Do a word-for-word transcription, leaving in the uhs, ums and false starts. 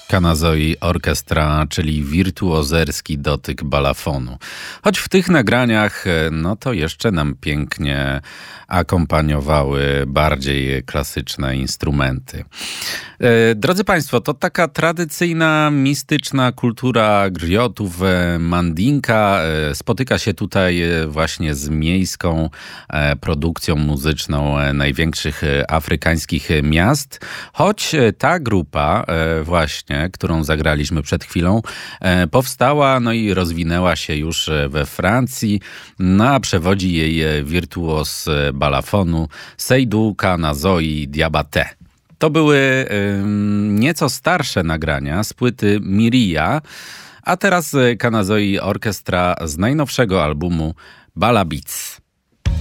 Kanazoi Orchestra, czyli wirtuozerski dotyk balafonu. Choć w tych nagraniach, no to jeszcze nam pięknie akompaniowały bardziej klasyczne instrumenty. Drodzy Państwo, to taka tradycyjna, mistyczna kultura griotów, mandinka spotyka się tutaj właśnie z miejską produkcją muzyczną największych afrykańskich miast, choć ta grupa właśnie, którą zagraliśmy przed chwilą, powstała no i rozwinęła się już we Francji, no a przewodzi jej wirtuos balafonu Seydou Kanazoi Diabaté. To były y, nieco starsze nagrania z płyty Miria, a teraz Kanazoi Orchestra z najnowszego albumu Bala Beats.